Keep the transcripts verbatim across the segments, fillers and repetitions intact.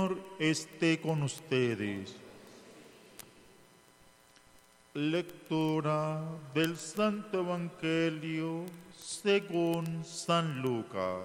Señor esté con ustedes. Lectura del Santo Evangelio según San Lucas.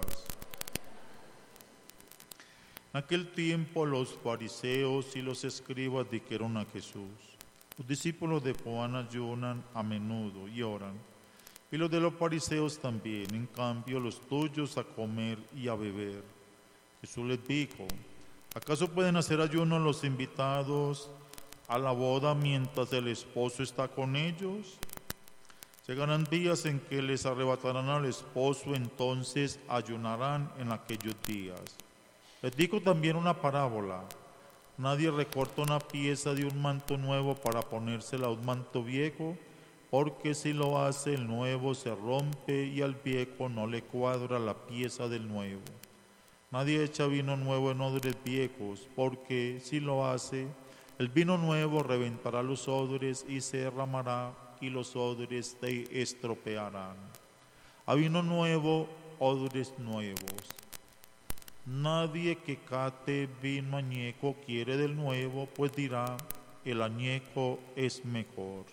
En aquel tiempo los fariseos y los escribas dijeron a Jesús: los discípulos de Juan ayunan a menudo y oran, y los de los fariseos también, en cambio los tuyos a comer y a beber. Jesús les dijo: ¿acaso pueden hacer ayuno los invitados a la boda mientras el esposo está con ellos? Llegarán días en que les arrebatarán al esposo, entonces ayunarán en aquellos días. Les digo también una parábola: nadie recorta una pieza de un manto nuevo para ponérsela a un manto viejo, porque si lo hace, el nuevo se rompe y al viejo no le cuadra la pieza del nuevo. Nadie echa vino nuevo en odres viejos, porque si lo hace, el vino nuevo reventará los odres y se derramará, y los odres se estropearán. A vino nuevo, odres nuevos. Nadie que cate vino añejo quiere del nuevo, pues dirá: el añejo es mejor.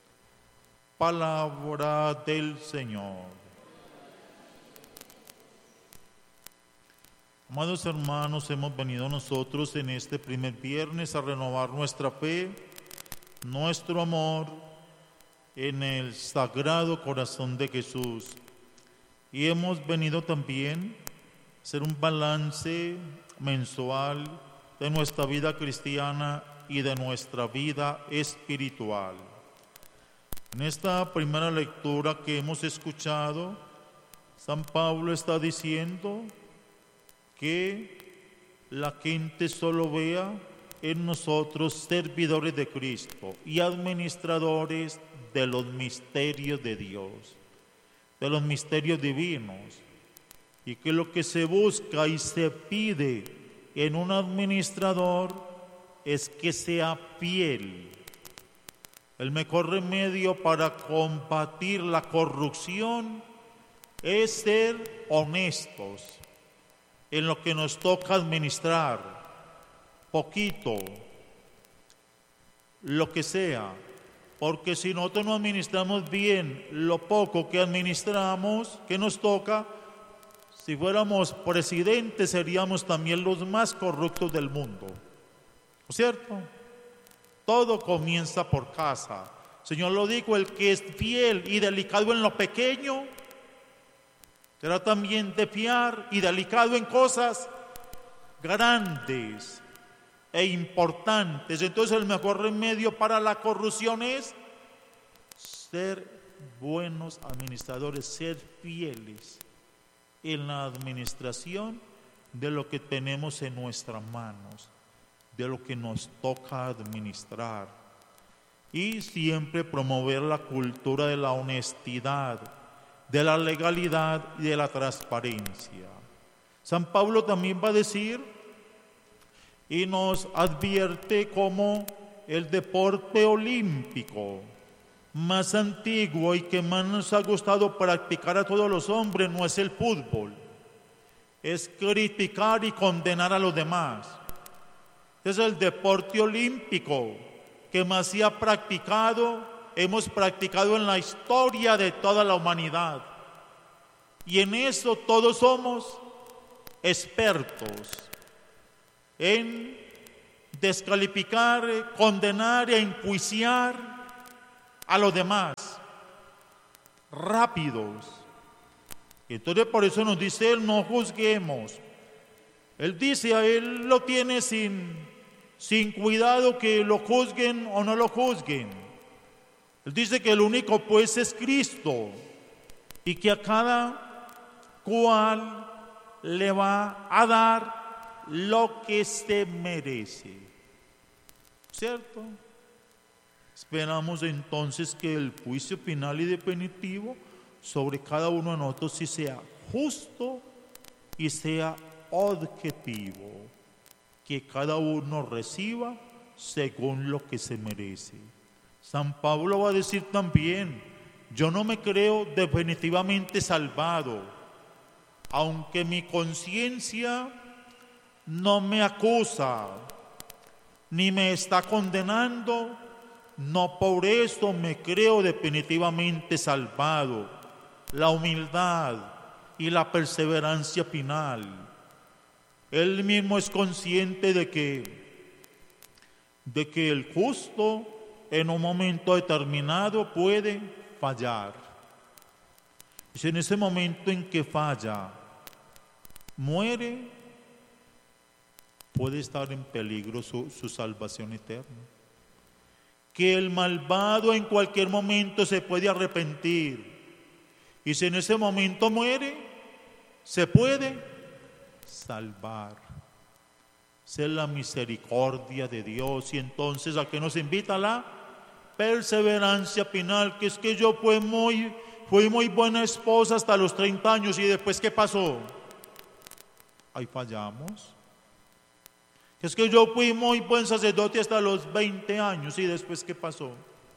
Palabra del Señor. Amados hermanos, hemos venido nosotros en este primer viernes a renovar nuestra fe, nuestro amor en el Sagrado Corazón de Jesús. Y hemos venido también a hacer un balance mensual de nuestra vida cristiana y de nuestra vida espiritual. En esta primera lectura que hemos escuchado, San Pablo está diciendo que la gente solo vea en nosotros servidores de Cristo y administradores de los misterios de Dios, de los misterios divinos, y que lo que se busca y se pide en un administrador es que sea fiel. El mejor remedio para combatir la corrupción es ser honestos en lo que nos toca administrar, poquito, lo que sea, porque si nosotros no administramos bien lo poco que administramos, que nos toca, si fuéramos presidentes seríamos también los más corruptos del mundo, ¿no es cierto? Todo comienza por casa. El Señor lo dijo: el que es fiel y delicado en lo pequeño, será también de fiar y delicado en cosas grandes e importantes. Entonces el mejor remedio para la corrupción es ser buenos administradores, ser fieles en la administración de lo que tenemos en nuestras manos, de lo que nos toca administrar, y siempre promover la cultura de la honestidad, de la legalidad y de la transparencia. San Pablo también va a decir y nos advierte como el deporte olímpico más antiguo y que más nos ha gustado practicar a todos los hombres no es el fútbol, es criticar y condenar a los demás. Es el deporte olímpico que más se ha practicado, hemos practicado en la historia de toda la humanidad. Y en eso todos somos expertos en descalificar, condenar e enjuiciar a los demás, rápidos. Entonces por eso nos dice él: no juzguemos. Él dice, a él lo tiene sin, sin cuidado que lo juzguen o no lo juzguen. Él dice que el único pues es Cristo y que a cada cual le va a dar lo que se merece. ¿Cierto? Esperamos entonces que el juicio final y definitivo sobre cada uno de nosotros sí sea justo y sea objetivo, que cada uno reciba según lo que se merece. San Pablo va a decir también: yo no me creo definitivamente salvado, aunque mi conciencia no me acusa, ni me está condenando, no por eso me creo definitivamente salvado. La humildad y la perseverancia final. Él mismo es consciente de que, de que el justo en un momento determinado puede fallar. Y si en ese momento en que falla, muere, puede estar en peligro su, su salvación eterna. Que el malvado en cualquier momento se puede arrepentir. Y si en ese momento muere, se puede salvar. Esa es la misericordia de Dios. Y entonces, ¿a qué nos invita? La perseverancia final, que es que yo fui muy, fui muy buena esposa hasta los treinta años, y después, ¿qué pasó? Ahí fallamos. Es que yo fui muy buen sacerdote hasta los veinte años, y después, ¿qué pasó?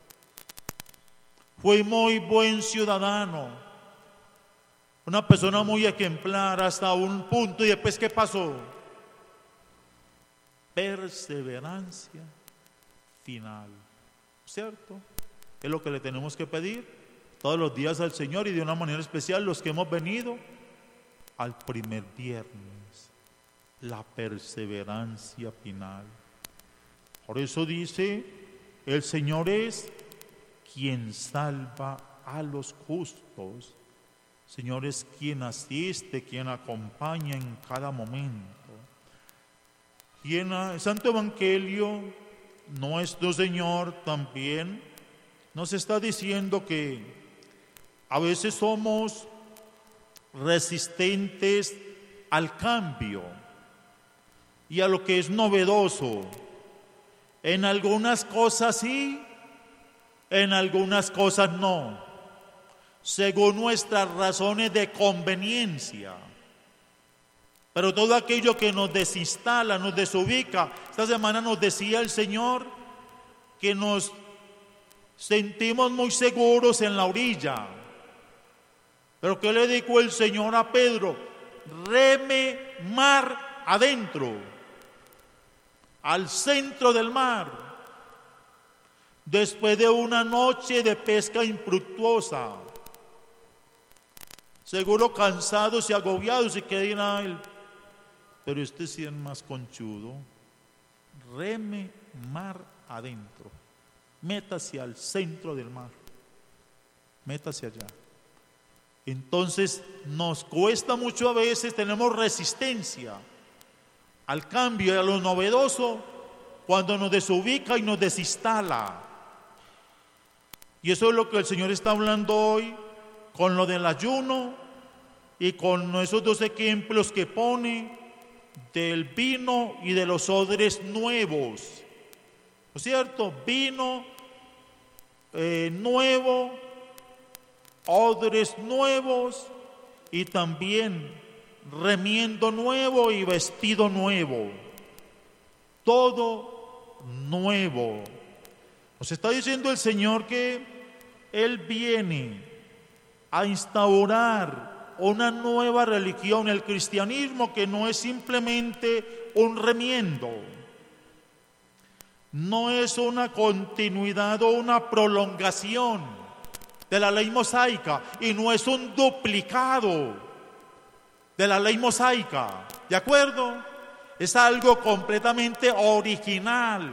Fui muy buen ciudadano, una persona muy ejemplar hasta un punto, y después, ¿qué pasó? Perseverancia final, ¿cierto? Es lo que le tenemos que pedir todos los días al Señor, y de una manera especial los que hemos venido al primer viernes, la perseverancia final. Por eso dice, el Señor es quien salva a los justos. Señor es quien asiste, quien acompaña en cada momento. Y en el Santo Evangelio, nuestro Señor también nos está diciendo que a veces somos resistentes al cambio y a lo que es novedoso. En algunas cosas sí, en algunas cosas no, según nuestras razones de conveniencia. Pero todo aquello que nos desinstala, nos desubica. Esta semana nos decía el Señor que nos sentimos muy seguros en la orilla. Pero ¿qué le dijo el Señor a Pedro? Reme mar adentro, al centro del mar, después de una noche de pesca infructuosa, seguro cansados y agobiados, y que dirá él, pero este sí es más conchudo. Reme mar adentro, métase al centro del mar, métase allá. Entonces nos cuesta mucho, a veces tenemos resistencia al cambio y a lo novedoso cuando nos desubica y nos desinstala. Y eso es lo que el Señor está hablando hoy con lo del ayuno y con esos dos ejemplos que pone del vino y de los odres nuevos. ¿No es cierto? Vino eh, nuevo, odres nuevos, y también remiendo nuevo y vestido nuevo. Todo nuevo. Nos está diciendo el Señor que Él viene a instaurar una nueva religión, el cristianismo, que no es simplemente un remiendo, no es una continuidad o una prolongación de la ley mosaica, y no es un duplicado de la ley mosaica, ¿de acuerdo? Es algo completamente original,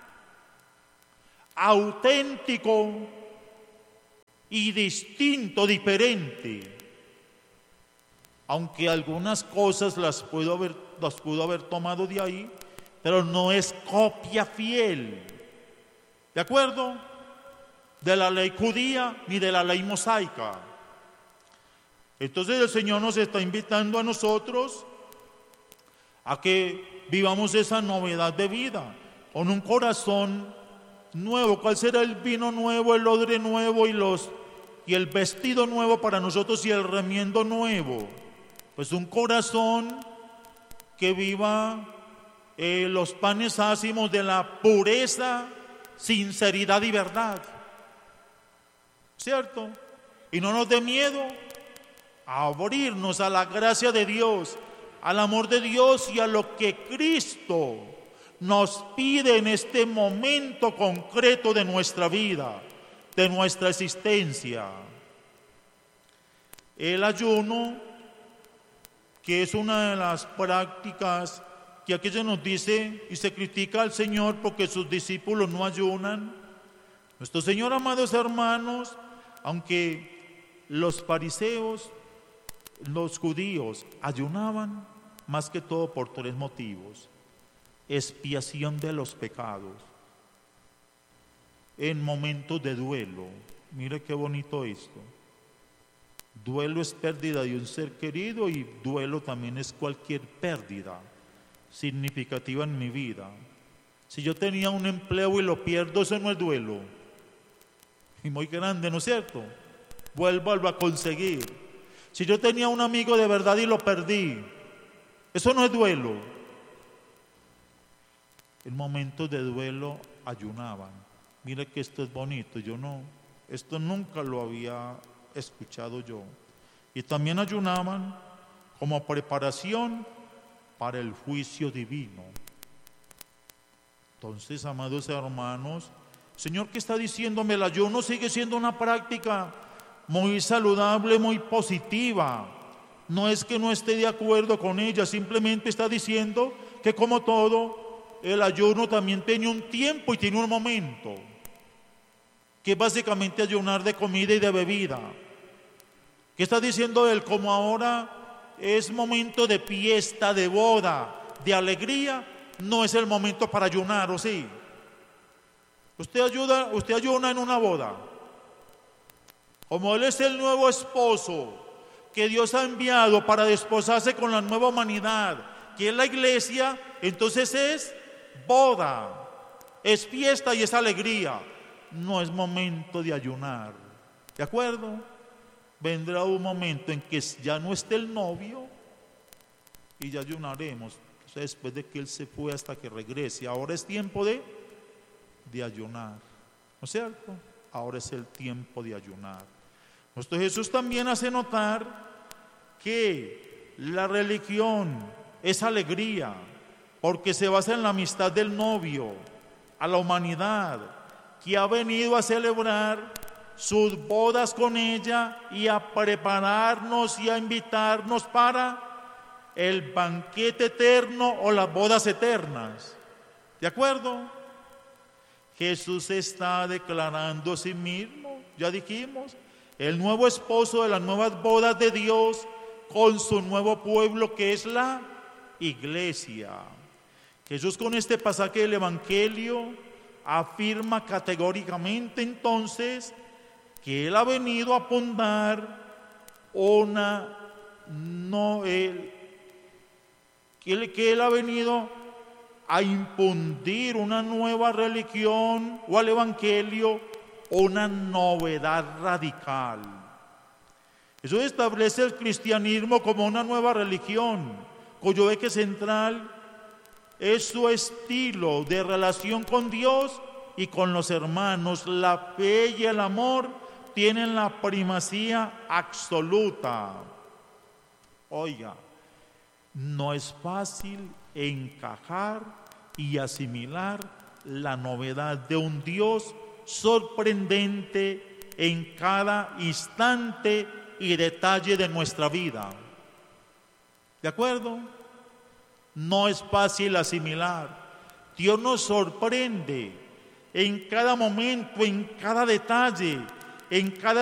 auténtico y distinto, diferente. Aunque algunas cosas las pudo haber, las pudo haber tomado de ahí, pero no es copia fiel, ¿de acuerdo?, de la ley judía ni de la ley mosaica. Entonces el Señor nos está invitando a nosotros a que vivamos esa novedad de vida, con un corazón nuevo. ¿Cuál será el vino nuevo, el odre nuevo y, los, y el vestido nuevo para nosotros y el remiendo nuevo? Pues un corazón que viva eh, los panes ácimos de la pureza, sinceridad y verdad, ¿cierto? Y no nos dé miedo a abrirnos a la gracia de Dios, al amor de Dios y a lo que Cristo nos pide en este momento concreto de nuestra vida, de nuestra existencia. El ayuno, que es una de las prácticas que aquí se nos dice y se critica al Señor porque sus discípulos no ayunan. Nuestro Señor, amados hermanos, aunque los fariseos, los judíos ayunaban más que todo por tres motivos: expiación de los pecados, en momentos de duelo. Mire qué bonito esto. Duelo es pérdida de un ser querido y duelo también es cualquier pérdida significativa en mi vida. Si yo tenía un empleo y lo pierdo, eso no es duelo. Y muy grande, ¿no es cierto? Vuelvo a conseguir. Si yo tenía un amigo de verdad y lo perdí, eso no es duelo. En momentos de duelo ayunaban. Mire que esto es bonito. Yo no, esto nunca lo había escuchado yo. Y también ayunaban como preparación para el juicio divino. Entonces, amados hermanos, Señor, ¿qué está diciéndome? El ayuno sigue siendo una práctica muy saludable, muy positiva. No es que no esté de acuerdo con ella, simplemente está diciendo que, como todo, el ayuno también tiene un tiempo y tiene un momento, que es básicamente ayunar de comida y de bebida. ¿Qué está diciendo él? Como ahora es momento de fiesta, de boda, de alegría, no es el momento para ayunar, ¿o sí? Usted ayuda, usted ayuna en una boda. Como él es el nuevo esposo que Dios ha enviado para desposarse con la nueva humanidad, que es la iglesia, entonces es boda, es fiesta y es alegría. No es momento de ayunar, ¿de acuerdo? Vendrá un momento en que ya no esté el novio y ya ayunaremos, o sea, después de que él se fue hasta que regrese. Ahora es tiempo de, de ayunar, ¿no es cierto? Ahora es el tiempo de ayunar. Nuestro Jesús también hace notar que la religión es alegría, porque se basa en la amistad del novio a la humanidad, que ha venido a celebrar sus bodas con ella y a prepararnos y a invitarnos para el banquete eterno o las bodas eternas. ¿De acuerdo? Jesús está declarando a sí mismo, ya dijimos, el nuevo esposo de las nuevas bodas de Dios con su nuevo pueblo, que es la iglesia. Jesús, con este pasaje del Evangelio, afirma categóricamente entonces que él ha venido a fundar una no él que él, que él ha venido a infundir una nueva religión o al Evangelio una novedad radical. Eso establece el cristianismo como una nueva religión, cuyo eje central es su estilo de relación con Dios y con los hermanos. La fe y el amor tienen la primacía absoluta. Oiga, no es fácil encajar y asimilar la novedad de un Dios sorprendente en cada instante y detalle de nuestra vida. ¿De acuerdo? No es fácil asimilar. Dios nos sorprende en cada momento, en cada detalle, en cada